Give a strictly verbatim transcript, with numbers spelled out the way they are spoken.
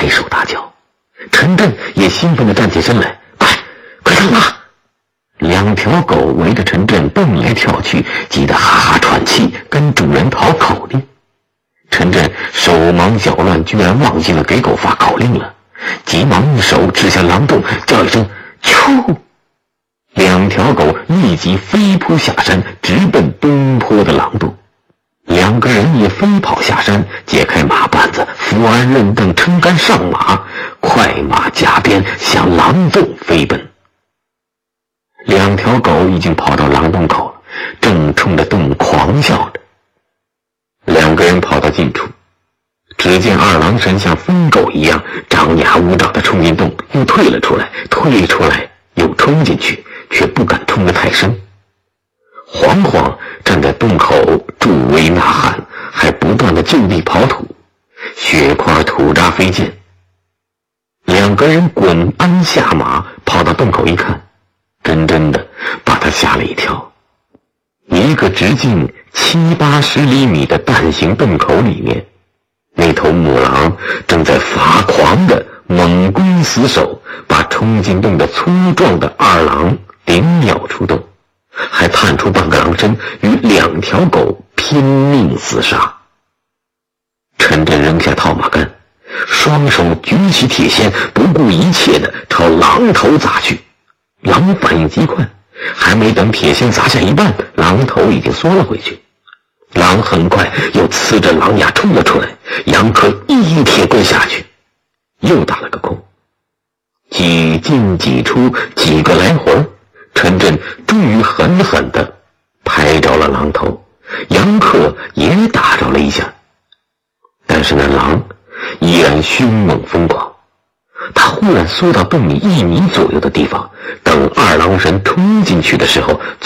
拍手大叫。陈震也兴奋地站起身来，快快看啊！两条狗围着陈震蹦来跳去，急得哈哈喘气，跟主人讨口令。陈震手忙脚乱，居然忘记了给狗发口令了，急忙一手指向狼洞，叫一声啾，两条狗立即飞扑下山，直奔东坡的狼洞。两个人也飞跑下山，解开马绊子，扶鞍认凳，撑杆上马，快马加鞭向狼洞飞奔。两条狗已经跑到狼洞口了，正冲着洞狂笑着。两个人跑到近处，只见二郎神像疯狗一样张牙舞爪地冲进洞，又退了出来，退出来又冲进去，却不敢冲得太深。黄黄站在洞口助威呐喊，还不断地就地刨土，血块土渣飞溅。两个人滚鞍下马，跑到洞口一看，真真的把他吓了一跳。一个直径七八十厘米的蛋形洞口里面，那头母狼正在发狂的猛攻死守，把冲进洞的粗壮的二郎顶秒出洞，还探出半个狼身与两条狗拼命厮杀。陈震扔下套马杆，双手举起铁锨，不顾一切地朝狼头砸去。狼反应极快，还没等铁锨砸下一半，狼头已经缩了回去。狼很快又呲着狼牙冲了出来，杨克一铁棍下去，又打了个空。几进几出几个来回，陈震终于狠狠地拍着了狼头，杨克也打着了一下，但是那狼依然凶猛疯狂。他忽然缩到洞里一米左右的地方，等二郎神冲进去的时候，